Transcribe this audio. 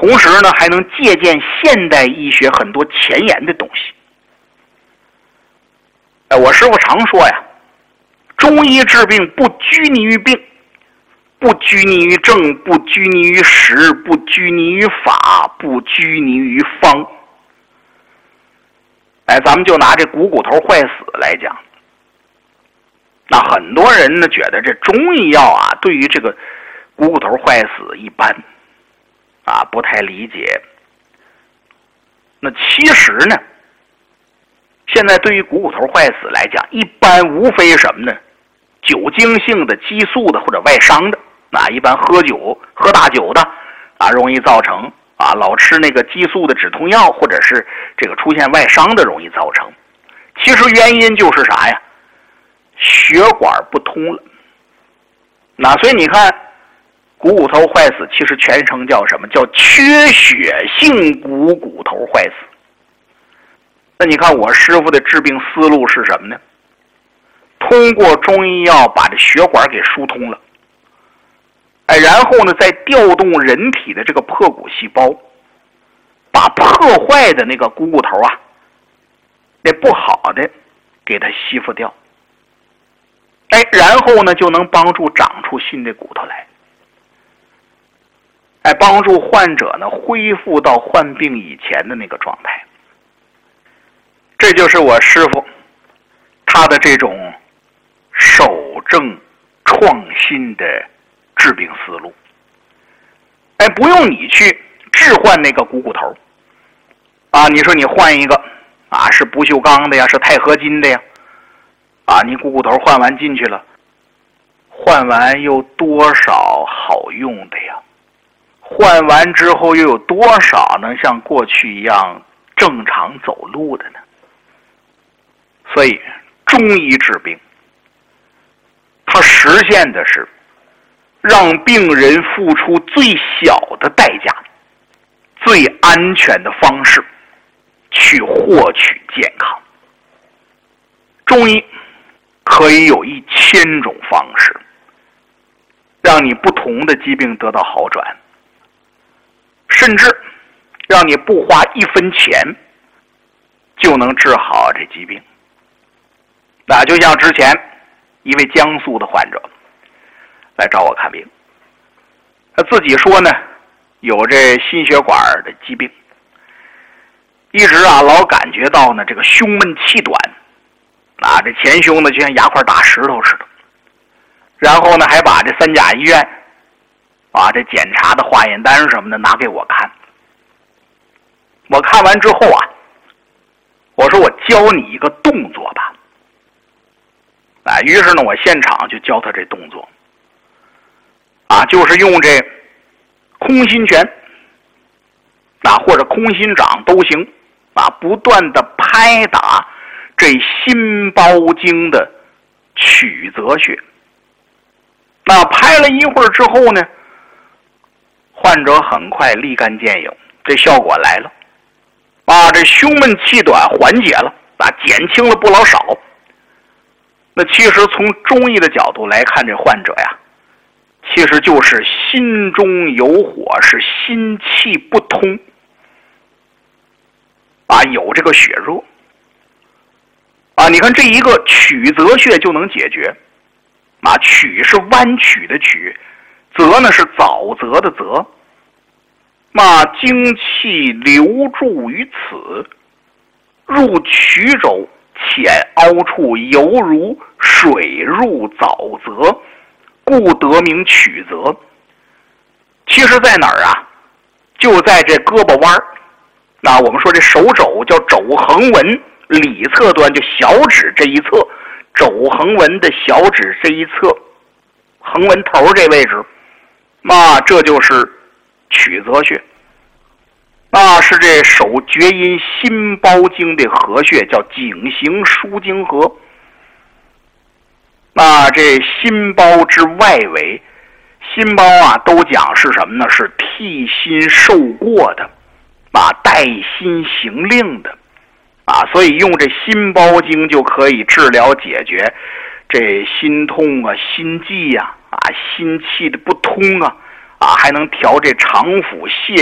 同时呢还能借鉴现代医学很多前沿的东西。我师父常说呀，中医治病不拘泥于病，不拘泥于症，不拘泥于时，不拘泥于法，不拘泥于方。咱们就拿这股骨头坏死来讲，那很多人呢觉得这中医药啊对于这个股骨头坏死一般不太理解。那其实呢，现在对于股骨头坏死来讲，一般无非什么呢？酒精性的、激素的或者外伤的。一般喝大酒的容易造成老吃那个激素的止痛药，或者是这个出现外伤的容易造成。其实原因就是啥呀？血管不通了。所以你看，股骨头坏死其实全称叫什么？叫缺血性股骨头坏死。那你看我师父的治病思路是什么呢？通过中医药把这血管给疏通了，然后呢再调动人体的这个破骨细胞，把破坏的那个股骨头那不好的给它吸附掉，然后呢就能帮助长出新的骨头来，帮助患者呢恢复到患病以前的那个状态。这就是我师父他的这种守正创新的治病思路。不用你去置换那个股骨头你说你换一个是不锈钢的呀，是钛合金的呀你股骨头换完进去了，换完又多少好用的呀？换完之后又有多少能像过去一样正常走路的呢？所以中医治病它实现的是让病人付出最小的代价，最安全的方式去获取健康。中医可以有1000种方式让你不同的疾病得到好转，甚至让你不花1分钱就能治好这疾病。就像之前一位江苏的患者来找我看病，他自己说呢有这心血管的疾病，一直老感觉到呢这个胸闷气短这前胸呢就像压块大石头似的。然后呢还把这3甲医院这检查的化验单什么的拿给我看。我看完之后我说我教你一个动作吧。于是呢我现场就教他这动作就是用这空心拳或者空心掌都行不断的拍打这心包经的曲泽穴。拍了一会儿之后呢，患者很快立竿见影，这效果来了这胸闷气短缓解了减轻了不老少。那其实从中医的角度来看，这患者呀其实就是心中有火，是心气不通有这个血热你看这一个曲泽穴就能解决曲是弯曲的曲，泽呢是沼泽的泽精气流注于此，入曲肘，浅凹处犹如水入沼泽，故得名曲泽。其实在哪儿就在这胳膊弯我们说这手肘叫肘横纹里侧端，就小指这一侧，肘横纹的小指这一侧，横纹头这位置这就是曲泽穴是这手厥阴心包经的合穴，叫颈行输经合。这心包之外围，心包都讲是什么呢？是替心受过的代心行令的所以用这心包经就可以治疗解决这心痛心悸心气的不通还能调这肠腑泻